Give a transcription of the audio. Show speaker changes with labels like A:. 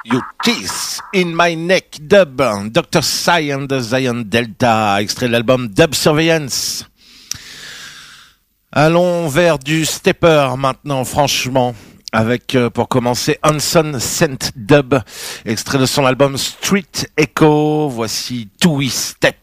A: You Kiss in My Neck Dub, Dr. Psy and the Zion Delta, extrait de l'album Dub Surveillance. Allons vers du stepper maintenant, franchement, avec pour commencer Hanson Scent Dub, extrait de son album Street Echo. Voici Two We Step.